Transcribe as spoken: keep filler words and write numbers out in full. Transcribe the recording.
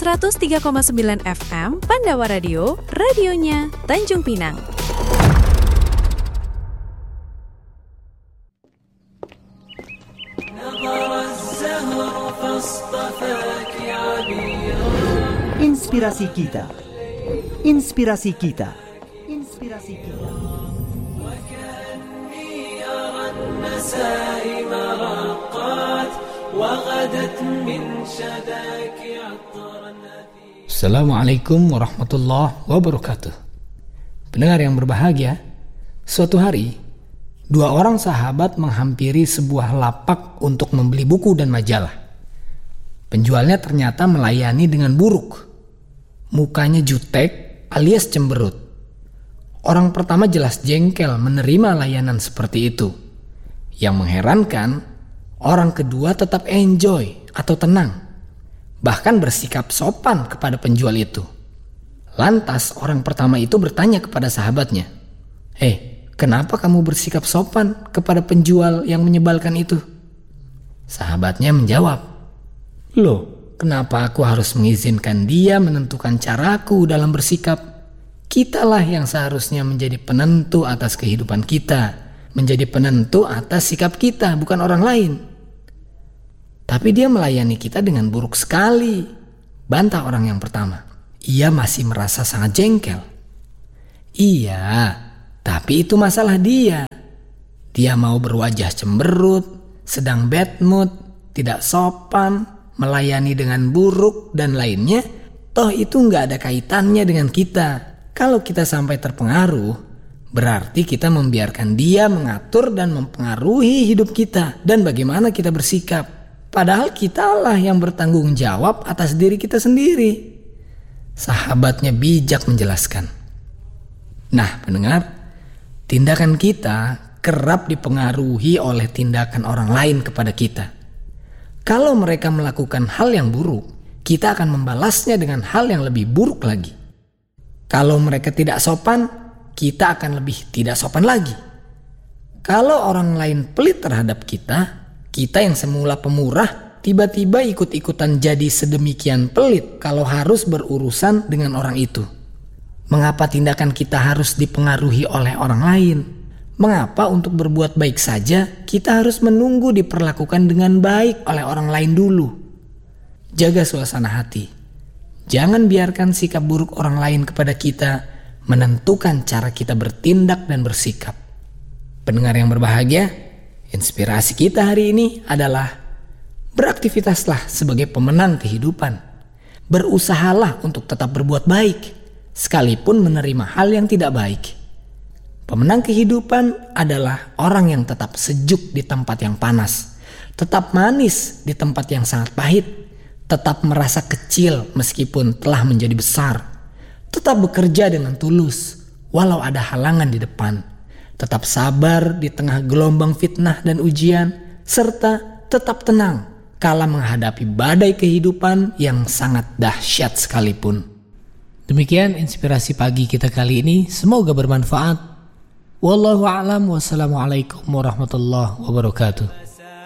seratus tiga koma sembilan F M Pandawa Radio, radionya Tanjung Pinang. Inspirasi kita, inspirasi kita, inspirasi kita. Assalamualaikum warahmatullahi wabarakatuh. Pendengar yang berbahagia, suatu hari dua orang sahabat menghampiri sebuah lapak untuk membeli buku dan majalah. Penjualnya ternyata melayani dengan buruk. Mukanya jutek alias cemberut. Orang pertama jelas jengkel menerima layanan seperti itu. Yang mengherankan, orang kedua tetap enjoy atau tenang. Bahkan bersikap sopan kepada penjual itu. Lantas orang pertama itu bertanya kepada sahabatnya, "Eh, kenapa kamu bersikap sopan kepada penjual yang menyebalkan itu?" Sahabatnya menjawab, "Loh, kenapa aku harus mengizinkan dia menentukan caraku dalam bersikap? Kitalah yang seharusnya menjadi penentu atas kehidupan kita, menjadi penentu atas sikap kita, bukan orang lain." Tapi dia melayani kita dengan buruk sekali, bantah orang yang pertama. Ia masih merasa sangat jengkel. Iya, tapi itu masalah dia. Dia mau berwajah cemberut, sedang bad mood, tidak sopan, melayani dengan buruk dan lainnya. Toh itu gak ada kaitannya dengan kita. Kalau kita sampai terpengaruh, berarti kita membiarkan dia mengatur dan mempengaruhi hidup kita dan bagaimana kita bersikap. Padahal kitalah yang bertanggung jawab atas diri kita sendiri. Sahabatnya bijak menjelaskan. Nah, pendengar, tindakan kita kerap dipengaruhi oleh tindakan orang lain kepada kita. Kalau mereka melakukan hal yang buruk, kita akan membalasnya dengan hal yang lebih buruk lagi. Kalau mereka tidak sopan, kita akan lebih tidak sopan lagi. Kalau orang lain pelit terhadap kita, kita yang semula pemurah tiba-tiba ikut-ikutan jadi sedemikian pelit kalau harus berurusan dengan orang itu. Mengapa tindakan kita harus dipengaruhi oleh orang lain? Mengapa untuk berbuat baik saja kita harus menunggu diperlakukan dengan baik oleh orang lain dulu? Jaga suasana hati. Jangan biarkan sikap buruk orang lain kepada kita menentukan cara kita bertindak dan bersikap. Pendengar yang berbahagia, inspirasi kita hari ini adalah beraktivitaslah sebagai pemenang kehidupan. Berusahalah untuk tetap berbuat baik, sekalipun menerima hal yang tidak baik. Pemenang kehidupan adalah orang yang tetap sejuk di tempat yang panas, tetap manis di tempat yang sangat pahit, tetap merasa kecil meskipun telah menjadi besar, tetap bekerja dengan tulus walau ada halangan di depan, tetap sabar di tengah gelombang fitnah dan ujian, serta tetap tenang kala menghadapi badai kehidupan yang sangat dahsyat sekalipun. Demikian inspirasi pagi kita kali ini, semoga bermanfaat. Wallahu a'lam, wassalamualaikum warahmatullahi wabarakatuh.